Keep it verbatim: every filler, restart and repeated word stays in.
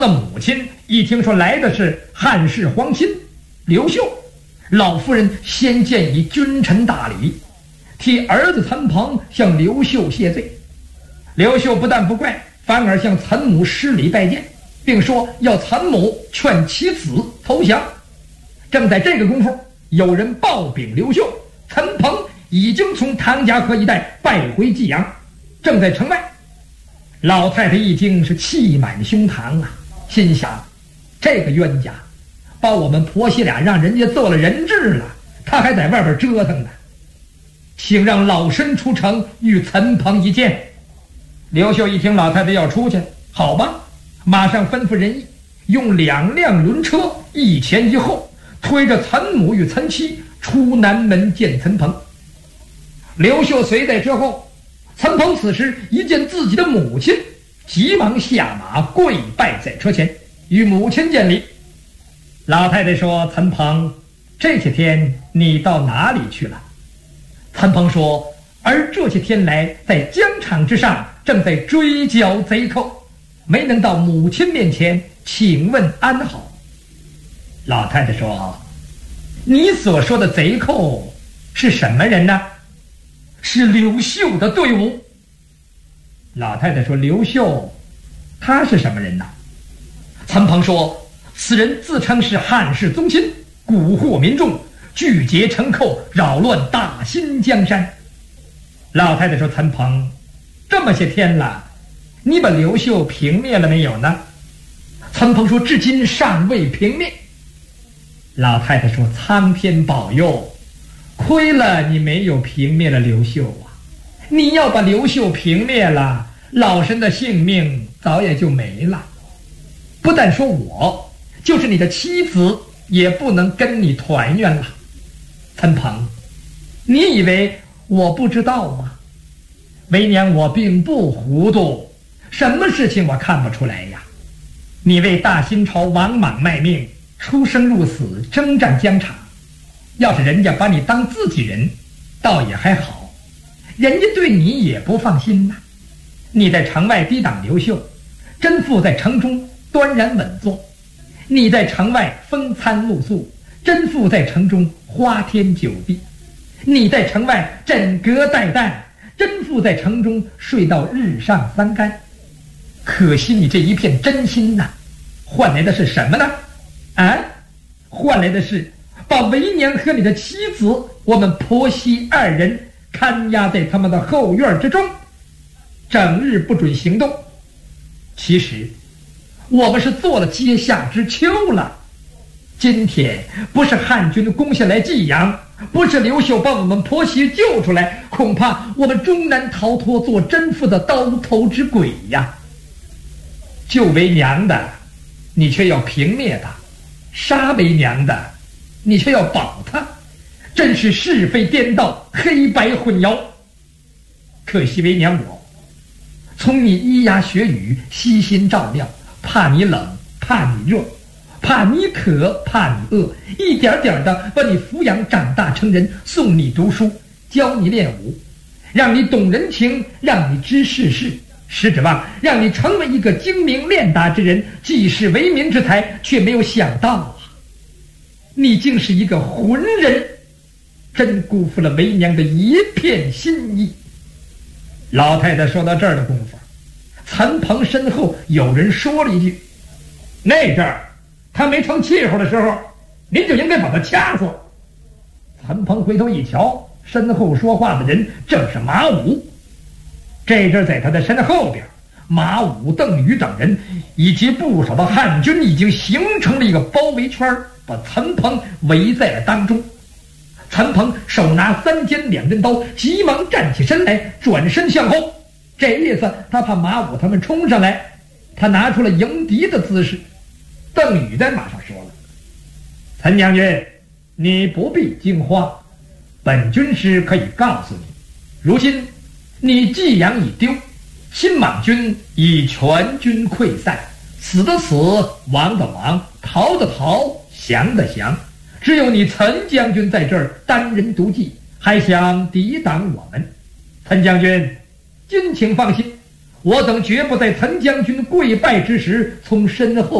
的母亲一听说来的是汉室皇亲刘秀，老夫人先见以君臣大礼，替儿子陈鹏向刘秀谢罪。刘秀不但不怪，反而向陈母施礼拜见，并说要陈母劝其子投降。正在这个功夫，有人报禀刘秀，陈鹏已经从唐家河一带败回济阳，正在城外。老太太一听是气满胸膛啊，心想这个冤家把我们婆媳俩让人家做了人质了，他还在外边折腾呢，请让老身出城与陈鹏一见。刘秀一听老太太要出去，好吧，马上吩咐人役，用两辆轮车一前一后推着陈母与陈妻出南门见陈鹏。刘秀随在之后，陈鹏此时一见自己的母亲，急忙下马跪拜在车前，与母亲见礼。老太太说：陈鹏，这些天你到哪里去了？陈鹏说：而这些天来在疆场之上正在追剿贼寇，没能到母亲面前请问安好。老太太说：你所说的贼寇是什么人呢？是刘秀的队伍。老太太说：刘秀他是什么人呢？陈鹏说：此人自称是汉室宗亲，蛊惑民众，聚结城寇，扰乱大新江山。老太太说：陈鹏，这么些天了，你把刘秀平灭了没有呢？陈鹏说：至今尚未平灭。老太太说：苍天保佑，亏了你没有平灭了刘秀啊！你要把刘秀平灭了，老身的性命早也就没了。不但说我，就是你的妻子也不能跟你团圆了。陈鹏，你以为我不知道吗？为娘我并不糊涂，什么事情我看不出来呀？你为大新朝王莽卖命，出生入死，征战疆场，要是人家把你当自己人，倒也还好，人家对你也不放心呐。你在城外抵挡刘秀，甄父在城中端然稳坐；你在城外风餐露宿，甄父在城中花天酒地；你在城外枕戈待旦，甄父在城中睡到日上三竿。可惜你这一片真心呐、啊，换来的是什么呢？啊，换来的是把为娘和你的妻子，我们婆媳二人看押在他们的后院之中，整日不准行动。其实我们是做了阶下之丘了。今天不是汉军攻下来济阳，不是刘秀把我们婆媳救出来，恐怕我们终难逃脱做甄父的刀头之鬼呀。救为娘的你却要平灭他，杀为娘的你却要保他，真是是非颠倒，黑白混淆。可惜为娘我从你咿呀学语，悉心照料，怕你冷，怕你热，怕你渴，怕你饿，一点点的把你抚养长大成人，送你读书，教你练武，让你懂人情，让你知世事，实指望让你成为一个精明练达之人，济世为民之才，却没有想到啊，你竟是一个浑人，真辜负了为娘的一片心意。老太太说到这儿的功夫，陈鹏身后有人说了一句：那阵儿他没成气候的时候，您就应该把他掐死。陈鹏回头一瞧，身后说话的人正是马武。这阵在他的身后边，马武、邓禹等人以及不少的汉军已经形成了一个包围圈，把陈鹏围在了当中。陈鹏手拿三尖两刃刀，急忙站起身来，转身向后。这意思他怕马武他们冲上来，他拿出了迎敌的姿势。邓禹在马上说了：陈将军，你不必惊慌，本军师可以告诉你，如今你济阳已丢，新莽军已全军溃散，死的死，亡的亡，逃的逃，降的降，只有你陈将军在这儿单人独骑，还想抵挡我们。陈将军，今请放心， 我等绝不在岑将军跪拜之时从身后